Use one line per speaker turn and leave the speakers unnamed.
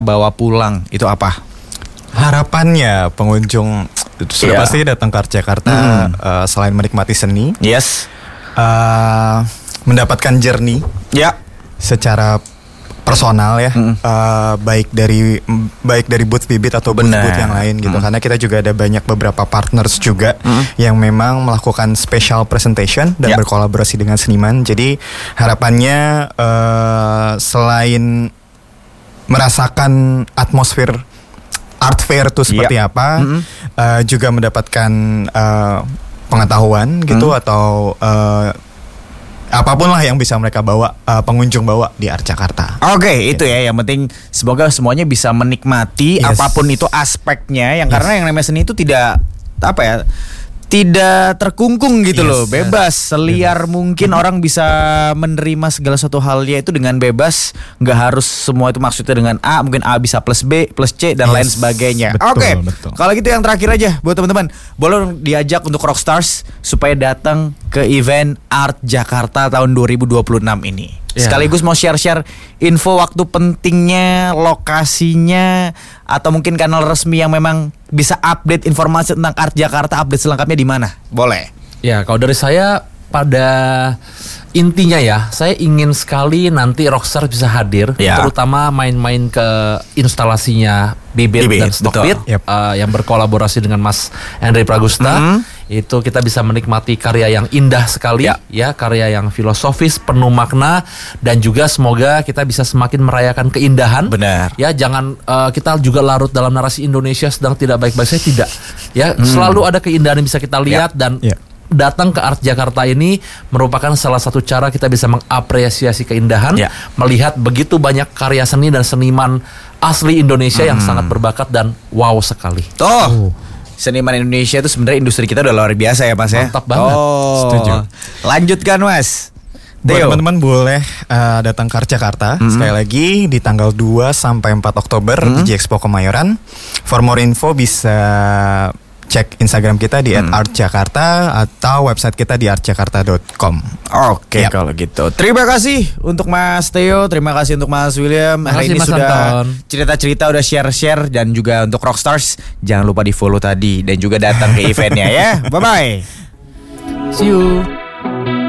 bawa pulang itu apa?
Harapannya pengunjung sudah pasti datang ke Art Jakarta selain menikmati seni, mendapatkan journey secara personal ya, baik dari booth Bibit atau booth yang lain gitu. Karena kita juga ada beberapa partners juga yang memang melakukan special presentation dan berkolaborasi dengan seniman. Jadi harapannya selain merasakan atmosfer art fair itu seperti apa, juga mendapatkan pengetahuan gitu atau apapun lah yang bisa mereka bawa, pengunjung bawa di Art Jakarta.
Oke, itu ya yang penting semoga semuanya bisa menikmati apapun itu aspeknya yang karena yang namanya seni itu tidak tidak terkungkung gitu loh, bebas, seliar mungkin orang bisa menerima segala suatu halnya itu dengan bebas, nggak harus semua itu maksudnya dengan A, mungkin A bisa plus B, plus C dan lain sebagainya. Oke, kalau gitu yang terakhir aja buat teman-teman, boleh diajak untuk Rockstars supaya datang ke event Art Jakarta tahun 2026 ini. Sekaligus mau share-share info waktu pentingnya, lokasinya, atau mungkin kanal resmi yang memang bisa update informasi tentang Art Jakarta, update selengkapnya di mana? Boleh.
Ya, kalau dari saya pada intinya ya, saya ingin sekali nanti Rockstar bisa hadir, terutama main-main ke instalasinya Bibit dan Stockbeat yang berkolaborasi dengan Mas Henry Pragusta. Itu kita bisa menikmati karya yang indah sekali, ya karya yang filosofis, penuh makna, dan juga semoga kita bisa semakin merayakan keindahan.
Benar.
Ya, jangan kita juga larut dalam narasi Indonesia sedang tidak baik-baik saja, tidak. Ya, selalu ada keindahan yang bisa kita lihat dan datang ke Art Jakarta ini merupakan salah satu cara kita bisa mengapresiasi keindahan, melihat begitu banyak karya seni dan seniman asli Indonesia yang sangat berbakat dan wow sekali.
Seniman Indonesia itu sebenarnya industri kita udah luar biasa ya Mas ya.
Mantap banget.
Setuju. Lanjutkan Mas.
Buat teman-teman boleh datang ke Art Jakarta sekali lagi di tanggal 2 sampai 4 Oktober di J-Expo Kemayoran. For more info bisa cek Instagram kita di @artjakarta atau website kita di artjakarta.com.
Oke, kalau gitu. Terima kasih untuk Mas Theo, terima kasih untuk Mas William. Hari ini
Mas
sudah
Anton.
cerita-cerita, udah share-share, dan juga untuk Rockstars jangan lupa di follow tadi dan juga datang ke eventnya ya. Bye bye.
See you.